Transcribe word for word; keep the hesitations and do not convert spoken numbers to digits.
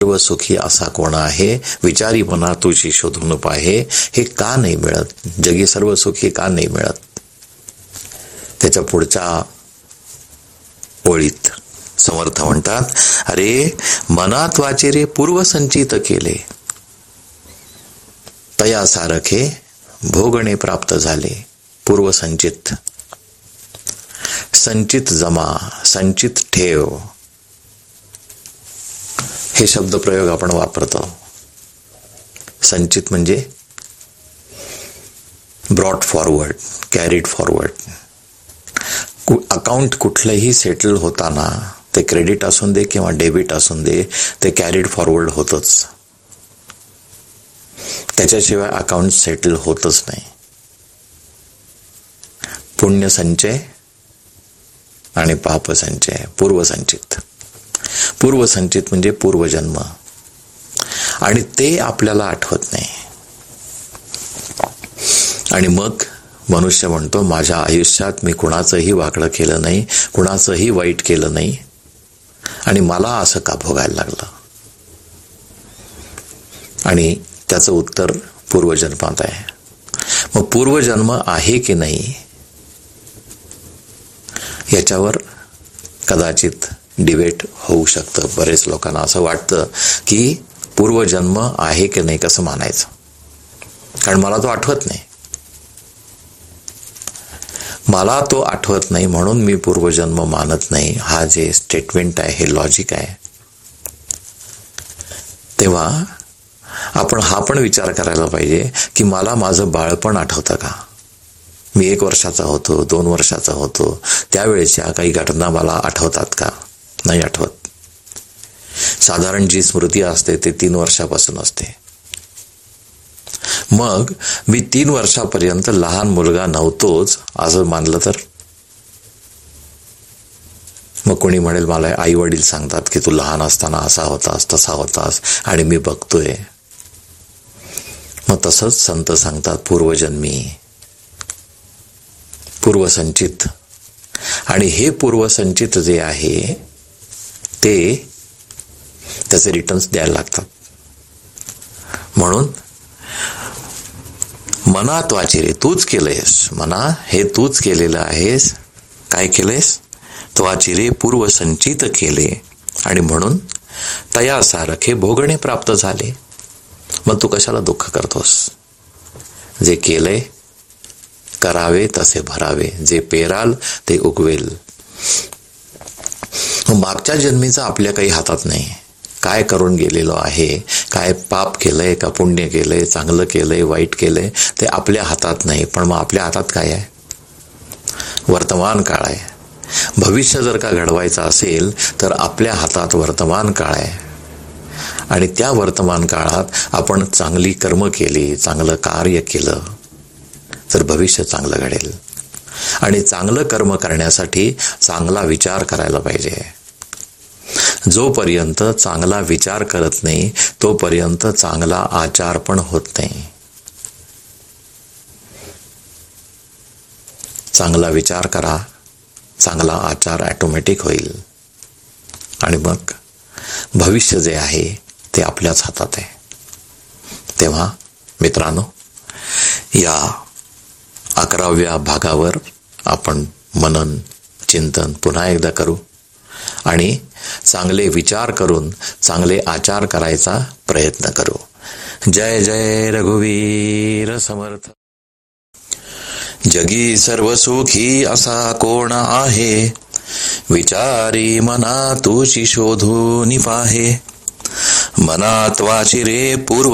सर्व सुखी असा कोण आहे, विचारी मना तुझी शोधून पाहे. हे का नाही मिळत, जगी सर्व सुखी का नाही मिळत? त्याच्या पुढच्या ओळीत समर्थ म्हणतात, अरे मनात वाचे रे पूर्वसंचित केले, तया सारखे भोगणे प्राप्त झाले. पूर्वसंचित, संचित जमा, संचित ठेव, हे शब्दप्रयोग आपण वापरतो. संचित म्हणजे brought forward, carried forward. Account कुठलंही सेटल होताना, ते क्रेडिट असून दे किंवा डेबिट असून दे, ते कॅरीड फॉरवर्ड होतच. त्याच्याशिवाय अकाउंट सेटल होतच नाही. पुण्य संचय आणि पाप संचय, पूर्वसंचित. पूर्वसंचित म्हणजे पूर्वजन्म, आणि ते आपल्याला आठवत नाही. आणि मग मनुष्य म्हणतो, माझ्या आयुष्यात मी कुणाचंही वाकडं केलं नाही, कुणाचंही वाईट केलं नाही, आणि मला असं का भोगायला लागलं? आणि त्याचं उत्तर पूर्वजन्मात आहे. मग पूर्वजन्म आहे की नाही याच्यावर कदाचित डिबेट होऊ शकतं. बरेच लोकांना असं वाटतं की पूर्वजन्म आहे की नाही कसं मानायचं, कारण मला तो आठवत नाही. मला तो आठवत नाही म्हणून मी पूर्वजन्म मानत नाही, हा जे स्टेटमेंट आहे हे लॉजिक आहे. तेव्हा आपण हा पण विचार करायला पाहिजे की मला माझं बाळपण आठवतं का? मी एक वर्षाचा होतो, दोन वर्षाचा होतो, त्यावेळेच्या काही घटना मला आठवतात का? नाही आठवत. साधारण जी स्मृती असते ते तीन वर्षापासून असते. मग मी तीन वर्षापर्यंत लहान मुलगा नव्हतोच असं मानलं तर? मग कोणी म्हणेल, मला आई वडील सांगतात की तू लहान असताना असा होतास, तसा होतास, आणि मी बघतोय. मग तसंच संत सांगतात पूर्वजन्मी, पूर्वसंचित. आणि हे पूर्वसंचित जे आहे ते त्याचे रिटर्न्स द्यायला लागतात. म्हणून मनात वाचे रे, तूच केलंयस. मना, हे तूच केलेलं आहेस. काय केलंयस? त्वाचे रे पूर्वसंचित केले, आणि म्हणून तया सारखे भोगणे प्राप्त झाले. मग तू कशाला दुःख करतोस? जे केलंय करावे तसे भरावे, जे पेराल ते उगवेल. मागच्या जन्मीचं आपल्या काही हातात नाही. काय करून गेलेलो आहे, काय पाप केलंय का पुण्य केलंय, चांगलं केलंय वाईट केलंय, ते आपल्या हातात नाही. पण मग आपल्या हातात काय आहे? वर्तमान काळ आहे. भविष्य जर का घडवायचं असेल तर आपल्या हातात वर्तमान काळ आहे. आणि त्या वर्तमान काळात आपण चांगली कर्म केली, चांगलं कार्य केलं तर भविष्य चांगलं घडेल. आणि चांगलं कर्म करण्यासाठी चांगला विचार करायला पाहिजे. जोपर्यंत चांगला विचार करत नाही तोपर्यंत चांगला आचार पण होत नाही. चांगला विचार करा, चांगला आचार ऑटोमॅटिक होईल. आणि मग भविष्य जे आहे ते आपल्याच हातात आहे. तेव्हा मित्रांनो, या अकराव्या भागावर आपण मनन चिंतन पुन्हा एकदा करू आणि चांगले विचार करून चांगले आचार करायचा प्रयत्न करू. जय जय रघुवीर समर्थ. जगी सर्व सुखी असा कोण आहे, विचारी मना तुझी शोधून पाहे. मनात वाची रे पूर्व